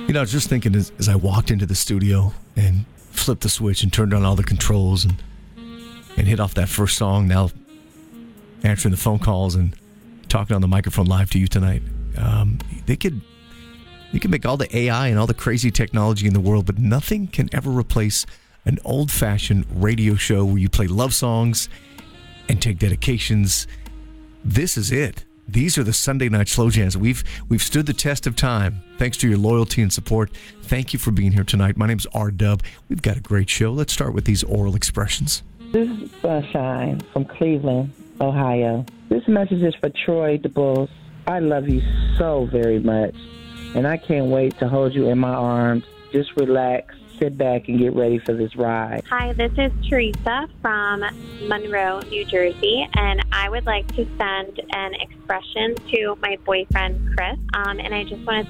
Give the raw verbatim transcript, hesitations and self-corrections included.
You know, I was just thinking as, as I walked into the studio and flipped the switch and turned on all the controls and and hit off that first song, now answering the phone calls and talking on the microphone live to you tonight. Um, they could they could make all the A I and all the crazy technology in the world, but nothing can ever replace an old-fashioned radio show where you play love songs and take dedications. This is it. These are the Sunday night slow jams. We've we've stood the test of time. Thanks to your loyalty and support. Thank you for being here tonight. My name's R Dub. We've got a great show. Let's start with these oral expressions. This is Sunshine from Cleveland, Ohio. This message is for Troy DeBulls. I love you so very much, and I can't wait to hold you in my arms. Just relax, sit back, and get ready for this ride. Hi, this is Teresa from Monroe, New Jersey, and I would like to send an expression to my boyfriend, Chris, um, and I just want to